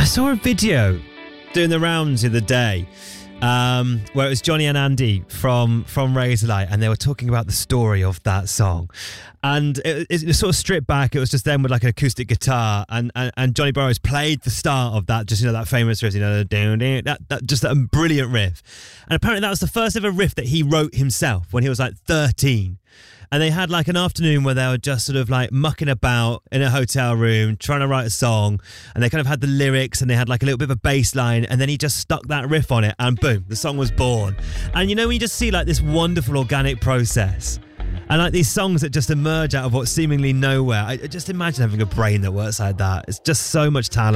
saw a video doing the rounds the other day where it was Johnny and Andy from Razorlight, and they were talking about the story of that song. And it sort of stripped back. It was just them with like an acoustic guitar, and Johnny Burrows played the start of that, just, you know, that famous riff, you know, that brilliant riff. And apparently that was the first ever riff that he wrote himself when he was like 13. And they had like an afternoon where they were just sort of like mucking about in a hotel room trying to write a song, and they kind of had the lyrics and they had like a little bit of a bass line, and then he just stuck that riff on it and boom, the song was born. And you know, when you just see like this wonderful organic process and like these songs that just emerge out of what's seemingly nowhere, I just imagine having a brain that works like that. It's just so much talent.